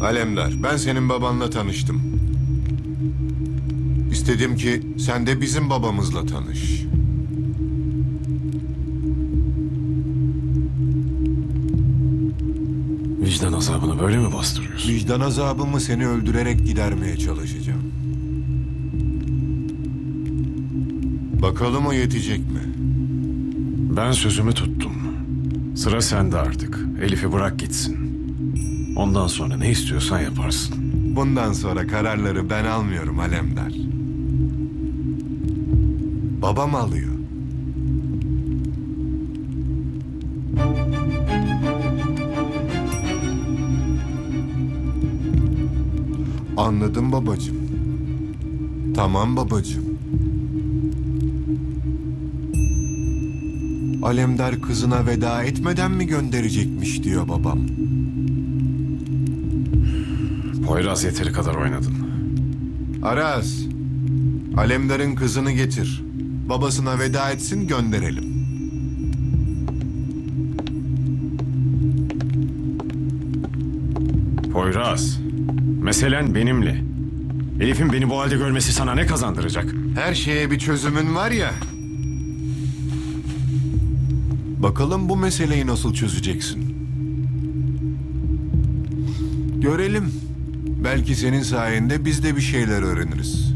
Alemdar, ben senin babanla tanıştım. İstedim ki sen de bizim babamızla tanış. Vicdan azabını böyle mi bastırıyorsun? Vicdan azabımı seni öldürerek gidermeye çalışacağım. Bakalım o yetecek mi? Ben sözümü tuttum. Sıra sende artık. Elif'i bırak gitsin. Ondan sonra ne istiyorsan yaparsın. Bundan sonra kararları ben almıyorum Alemdar. Babam alıyor. Anladım babacığım. Tamam babacığım. Alemdar kızına veda etmeden mi gönderecekmiş diyor babam. Poyraz yeteri kadar oynadın. Aras, Alemdar'ın kızını getir. Babasına veda etsin, gönderelim. Poyraz, meselen benimle. Elif'in beni bu halde görmesi sana ne kazandıracak? Her şeye bir çözümün var ya. Bakalım bu meseleyi nasıl çözeceksin? Görelim. Belki senin sayende biz de bir şeyler öğreniriz.